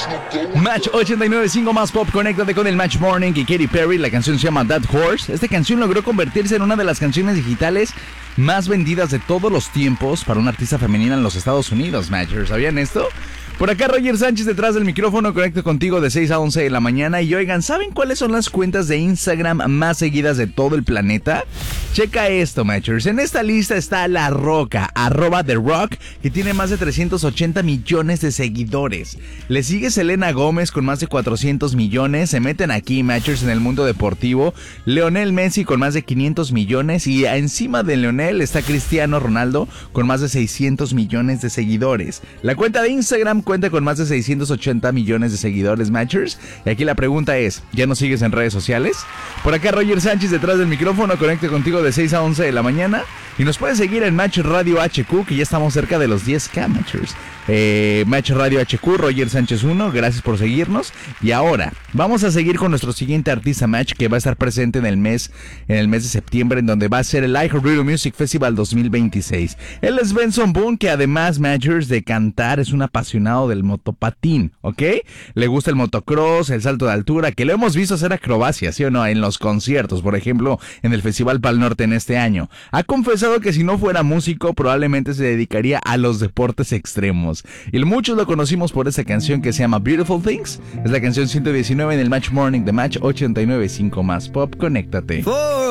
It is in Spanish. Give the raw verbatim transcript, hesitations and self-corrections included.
Match ochenta y nueve punto cinco más pop, conéctate con el Match Morning y Katy Perry. La canción se llama That Horse. Esta canción logró convertirse en una de las canciones digitales más vendidas de todos los tiempos para una artista femenina en los Estados Unidos, Matchers. ¿Sabían esto? Por acá Roger Sánchez detrás del micrófono, conecto contigo de seis a once de la mañana. Y oigan, ¿saben cuáles son las cuentas de Instagram más seguidas de todo el planeta? Checa esto, Matchers. En esta lista está La Roca, arroba The Rock, que tiene más de trescientos ochenta millones de seguidores. Le sigue Selena Gómez con más de cuatrocientos millones. Se meten aquí, Matchers, en el mundo deportivo. Lionel Messi con más de quinientos millones. Y encima de Lionel está Cristiano Ronaldo con más de seiscientos millones de seguidores. La cuenta de Instagram cuenta con más de seiscientos ochenta millones de seguidores, Matchers. Y aquí la pregunta es, ¿ya nos sigues en redes sociales? Por acá Roger Sánchez detrás del micrófono, conecte contigo de seis a once de la mañana. Y nos puedes seguir en Match Radio H Q, que ya estamos cerca de los diez K, Matchers. Eh, Match Radio H Q, Roger Sánchez uno, gracias por seguirnos. Y ahora, vamos a seguir con nuestro siguiente artista, Match, que va a estar presente en el mes, en el mes de septiembre, en donde va a ser el iHeartRadio Music Festival dos mil veintiséis. Él es Benson Boone, que además, Matchers, de cantar, es un apasionado del motopatín, ¿ok? Le gusta el motocross, el salto de altura, que lo hemos visto hacer acrobacias, ¿sí o no? En los conciertos, por ejemplo, en el Festival Pal Norte en este año. Ha confesado que si no fuera músico, probablemente se dedicaría a los deportes extremos. Y muchos lo conocimos por esa canción que se llama Beautiful Things. Es la canción ciento diecinueve en el Match Morning de Match ochenta y nueve punto cinco más pop. Conéctate.